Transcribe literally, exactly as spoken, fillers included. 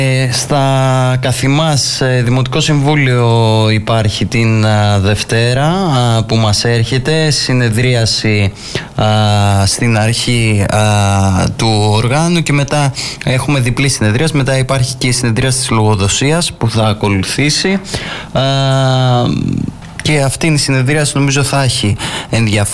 Στα Καθημάς Δημοτικό Συμβούλιο υπάρχει την Δευτέρα που μας έρχεται, συνεδρίαση α, στην αρχή α, του οργάνου και μετά έχουμε διπλή συνεδρίαση, μετά υπάρχει και η συνεδρίαση της λογοδοσίας που θα ακολουθήσει α, και αυτή η συνεδρίαση νομίζω θα έχει ενδιαφέρον.